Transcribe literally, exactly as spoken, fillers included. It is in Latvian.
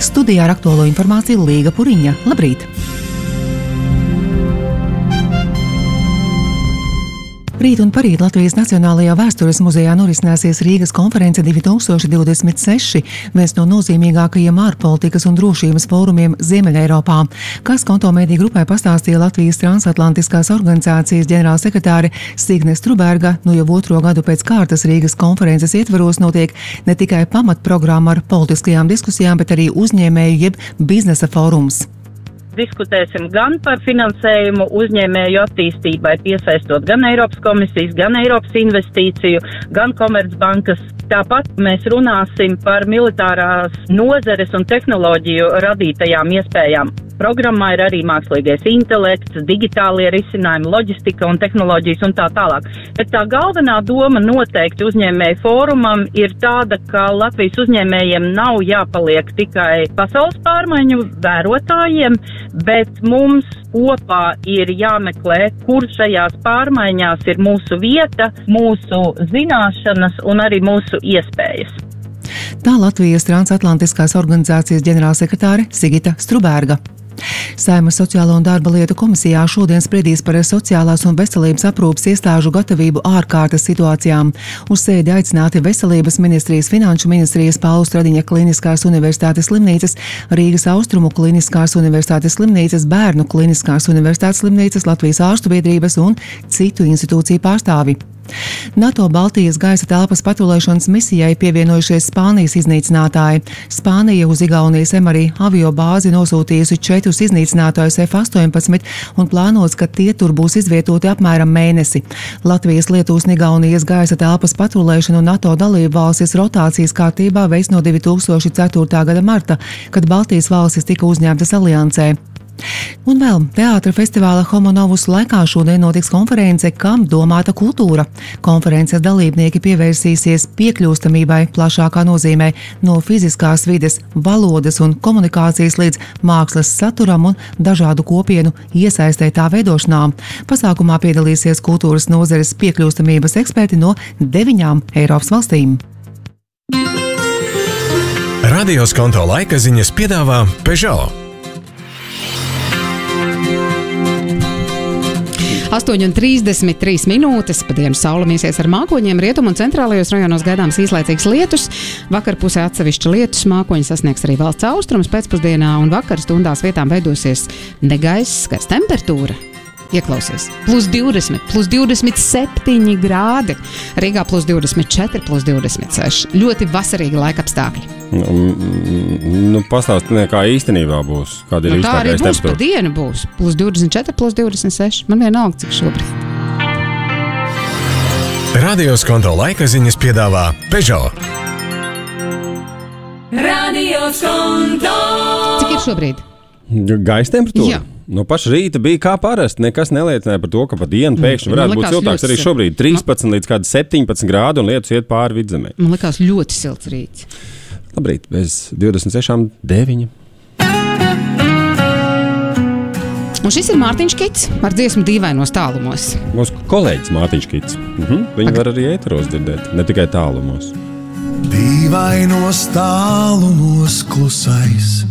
Studijā ar aktuālo informāciju Līga Puriņa. Labrīt! Rīt un parīt Latvijas Nacionālajā vēstures muzejā norisināsies Rīgas konference divi tūkstoši divdesmit seši, viens no nozīmīgākajiem ārpolitikas un drošības fórumiem Ziemeļeiropā. Kas Konto mediju grupai pastāstīja Latvijas transatlantiskās organizācijas ģenerālsekretāre Signe Struberga, nu jau otro gadu pēc kārtas Rīgas konferences ietvaros notiek ne tikai pamatprogramma ar politiskajām diskusijām, bet arī uzņēmēju jeb biznesa fórums. Diskutēsim gan par finansējumu uzņēmēju attīstībai, piesaistot gan Eiropas komisijas, gan Eiropas investīciju, gan Komercbankas. Tāpat mēs runāsim par militārās nozares un tehnoloģiju radītajām iespējām. Programmā ir arī mākslīgais intelekts, digitālie risinājumi, loģistika un tehnoloģijas un tā tālāk. Bet tā galvenā doma noteikti uzņēmēju fórumam ir tāda, ka Latvijas uzņēmējiem nav jāpaliek tikai pasaules pārmaiņu vērotājiem, bet mums kopā ir jāmeklē, kur šajās pārmaiņās ir mūsu vieta, mūsu zināšanas un arī mūsu iespējas. Tā Latvijas transatlantiskās organizācijas ģenerālsekretāre Sigita Struberga. Saeimas Sociālo un darba lietu komisijā šodien spriedīs par sociālās un veselības aprūpes iestāžu gatavību ārkārtas situācijām. Uz sēdi aicināti Veselības ministrijas, Finanšu ministrijas, Paula Stradiņa Kliniskās universitātes slimnīcas, Rīgas Austrumu Kliniskās universitātes slimnīcas, Bērnu Kliniskās universitātes slimnīcas, Latvijas ārstu biedrības un citu institūciju pārstāvi. NATO Baltijas gaisa telpas patrulēšanas misijai pievienojušies Spānijas iznīcinātāji. Spānija uz Igaunijas Emarī avio bāzi nosūtījusi četrus iznīcinātājus F astoņpadsmit un plānots, ka tie tur būs izvietoti apmēram mēnesi. Latvijas, Lietuvas un Igaunijas gaisa telpas patrulēšanu NATO dalību valstis rotācijas kārtībā veids no divi tūkstoši ceturtā gada marta, kad Baltijas valstis tika uzņemtas aliansē. Un vēl teātra festivāla Homo Novus laikā šodien notiks konference Kam domāta kultūra. Konferences dalībnieki pievērsīsies piekļūstamībai plašākā nozīmē, no fiziskās vides, valodas un komunikācijas līdz mākslas saturam un dažādu kopienu iesaistē tā veidošanā. Pasākumā piedalīsies kultūras nozares piekļūstamības eksperti no deviņām Eiropas valstīm. Radios Konto laika ziņas piedāvā Peugeot. astoņi un trīsdesmit trīs minūtes, pa dienu saule mīsies ar mākoņiem, rietumu un centrālajos rajonos gaidāms īslaicīgs lietus. Vakar pusē atsevišķi lietus mākoņi sasniegs arī valsts austrums pēcpusdienā, un vakar stundās vietām veidosies negaiss, skaists temperatūra. Ieklausies. Plus divdesmit, plus divdesmit septiņi grādi. Rīgā plus divdesmit četri, plus divdesmit seši. Ļoti vasarīgi laikapstākļi. Nu, nu pastāstiet, kā īstenībā būs. Kāda ir nu, tā arī īstākais būs, temperatūra? Pa dienu būs. Plus divdesmit četri, plus divdesmit seši. Man vienalga, cik šobrīd. Radios Konto laika ziņas piedāvā Peugeot. Radios Konto! Cik ir šobrīd? Gaisa temperatūra? Jā. No paša rīta bija kā parasti, nekas neliecināja par to, ka pa dienu pēkšņi varētu būt siltāks. Arī šobrīd trīspadsmit līdz kādi septiņpadsmit grādi un lietus iet pāri Vidzemē. Man likās ļoti silts rīts. Labrīt, bez divdesmit sešām deviņi. Un šis ir Mārtiņš Kits ar dziesmu Dīvainos tālumos. Mūsu kolēģis Mārtiņš Kits. Mhm. Viņu Ak. var arī ēteros dzirdēt, ne tikai tālumos. Dīvainos tālumos klusais,